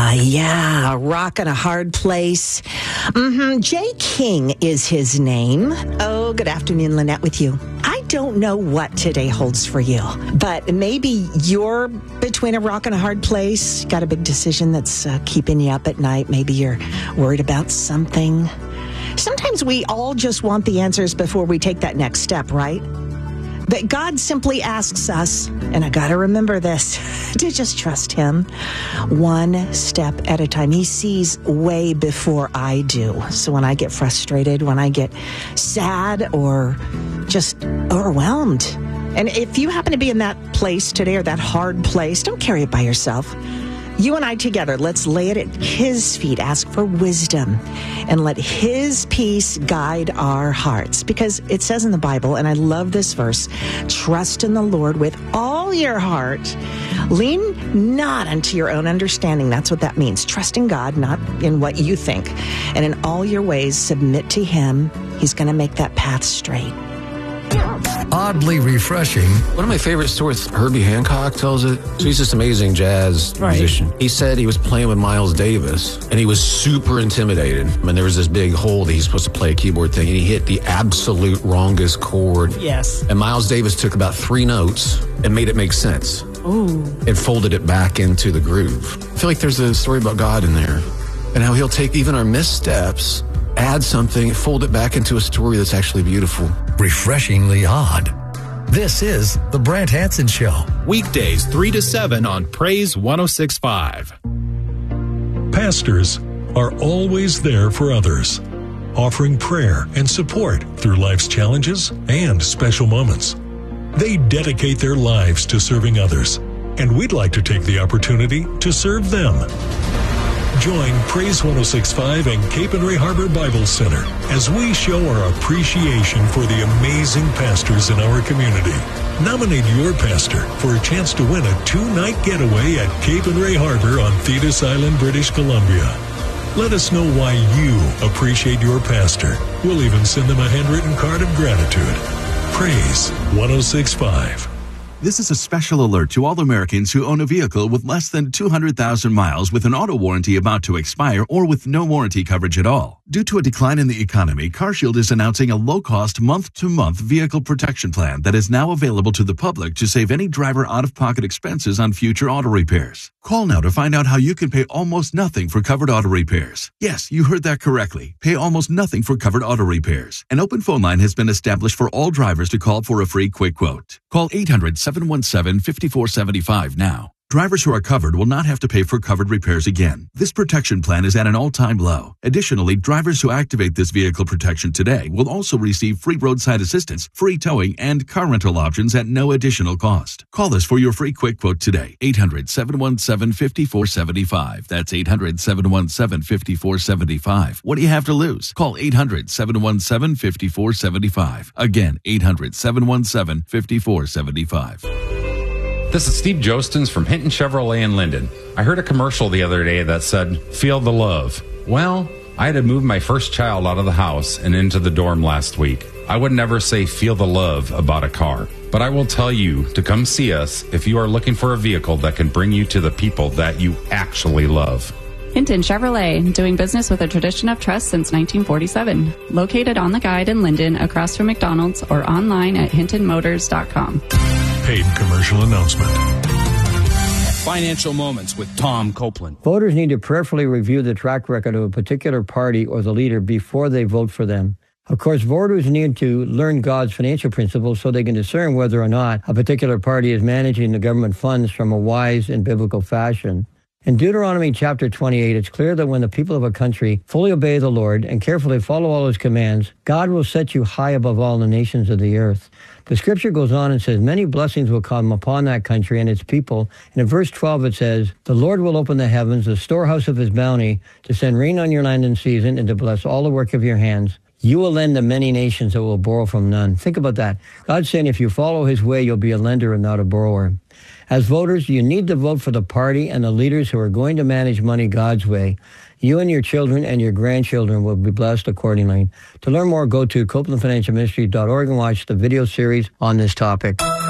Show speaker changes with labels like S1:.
S1: Yeah, a rock and a hard place. Jay King is his name. Oh, good afternoon, Lynette with you. I don't know what today holds for you, but maybe you're between a rock and a hard place. Got a big decision that's keeping you up at night. Maybe you're worried about something. Sometimes we all just want the answers before we take that next step, right? But God simply asks us, and I got to remember this, to just trust him one step at a time. He sees way before I do. So when I get frustrated, when I get sad or just overwhelmed, and if you happen to be in that place today or that hard place, don't carry it by yourself. You and I together, let's lay it at his feet, ask for wisdom, and let his peace guide our hearts. Because it says in the Bible, and I love this verse, trust in the Lord with all your heart. Lean not unto your own understanding. That's what that means. Trust in God, not in what you think. And in all your ways, submit to him. He's going to make that path straight.
S2: Oddly refreshing.
S3: One of my favorite stories, Herbie Hancock tells it. So he's this amazing jazz musician. He said he was playing with Miles Davis, and he was super intimidated. And there was this big hole that he's supposed to play a keyboard thing, and he hit the absolute wrongest chord.
S1: Yes.
S3: And Miles Davis took about 3 notes and made it make sense.
S1: Ooh.
S3: And folded it back into the groove. I feel like there's a story about God in there, and how he'll take even our missteps, add something, fold it back into a story that's actually beautiful.
S2: Refreshingly odd. This is The Brant Hansen Show.
S4: Weekdays 3 to 7 on Praise 106.5.
S5: Pastors are always there for others, offering prayer and support through life's challenges and special moments. They dedicate their lives to serving others, and we'd like to take the opportunity to serve them. Join Praise 106.5 and Cape and Ray Harbor Bible Center as we show our appreciation for the amazing pastors in our community. Nominate your pastor for a chance to win a 2-night getaway at Cape and Ray Harbor on Thetis Island, British Columbia. Let us know why you appreciate your pastor. We'll even send them a handwritten card of gratitude. Praise 106.5.
S6: This is a special alert to all Americans who own a vehicle with less than 200,000 miles with an auto warranty about to expire or with no warranty coverage at all. Due to a decline in the economy, CarShield is announcing a low-cost month-to-month vehicle protection plan that is now available to the public to save any driver out-of-pocket expenses on future auto repairs. Call now to find out how you can pay almost nothing for covered auto repairs. Yes, you heard that correctly. Pay almost nothing for covered auto repairs. An open phone line has been established for all drivers to call for a free quick quote. Call 800-717-5475 now. Drivers who are covered will not have to pay for covered repairs again. This protection plan is at an all-time low. Additionally, drivers who activate this vehicle protection today will also receive free roadside assistance, free towing, and car rental options at no additional cost. Call us for your free quick quote today. 800-717-5475. That's 800-717-5475. What do you have to lose? Call 800-717-5475. Again, 800-717-5475.
S7: This is Steve Jostens from Hinton Chevrolet in Linden. I heard a commercial the other day that said, "Feel the love." Well, I had to move my first child out of the house and into the dorm last week. I would never say feel the love about a car, but I will tell you to come see us if you are looking for a vehicle that can bring you to the people that you actually love.
S8: Hinton Chevrolet, doing business with a tradition of trust since 1947. Located on the Guide in Linden, across from McDonald's, or online at hintonmotors.com.
S5: Paid commercial announcement.
S4: Financial Moments with Tom Copeland.
S9: Voters need to prayerfully review the track record of a particular party or the leader before they vote for them. Of course, voters need to learn God's financial principles so they can discern whether or not a particular party is managing the government funds from a wise and biblical fashion. In Deuteronomy chapter 28, it's clear that when the people of a country fully obey the Lord and carefully follow all his commands, God will set you high above all the nations of the earth. The scripture goes on and says, many blessings will come upon that country and its people. And in verse 12 it says, the Lord will open the heavens, the storehouse of his bounty, to send rain on your land in season and to bless all the work of your hands. You will lend to many nations that will borrow from none. Think about that. God's saying if you follow his way, you'll be a lender and not a borrower. As voters, you need to vote for the party and the leaders who are going to manage money God's way. You and your children and your grandchildren will be blessed accordingly. To learn more, go to CopelandFinancialMinistries.org and watch the video series on this topic.